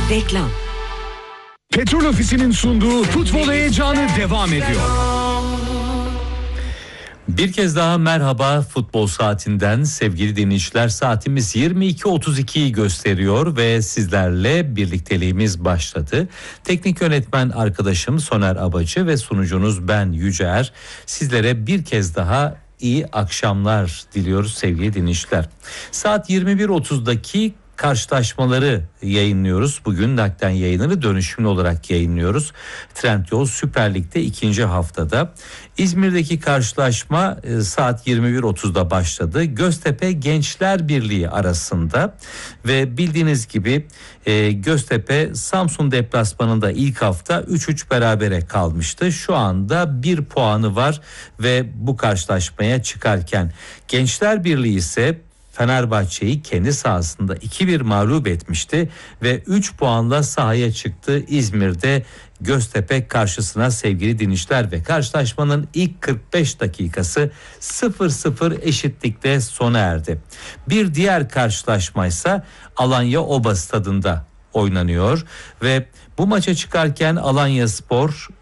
Reklam. Petrol Ofisi'nin sunduğu futbol heyecanı devam ediyor. Bir kez daha merhaba futbol saatinden sevgili dinleyiciler, saatimiz 22.32'yi gösteriyor ve sizlerle birlikteliğimiz başladı. Teknik yönetmen arkadaşım Soner Abacı ve sunucunuz ben Yüce sizlere bir kez daha iyi akşamlar diliyoruz sevgili dinleyiciler. Saat 21.30'daki karşılaşmaları yayınlıyoruz. Bugün naklen yayınını dönüşümlü olarak yayınlıyoruz. Trendyol Süper Lig'de ikinci haftada. İzmir'deki karşılaşma saat 21.30'da başladı. Göztepe Gençler Birliği arasında ve bildiğiniz gibi Göztepe Samsun deplasmanında ilk hafta 3-3 berabere kalmıştı. Şu anda 1 puanı var ve bu karşılaşmaya çıkarken Gençler Birliği ise Fenerbahçe'yi kendi sahasında 2-1 mağlup etmişti ve 3 puanla sahaya çıktı İzmir'de Göztepe karşısına sevgili dinleyiciler ve karşılaşmanın ilk 45 dakikası 0-0 eşitlikle sona erdi. Bir diğer karşılaşma ise Alanya Oba Stadı'nda oynanıyor ve bu maça çıkarken Alanyaspor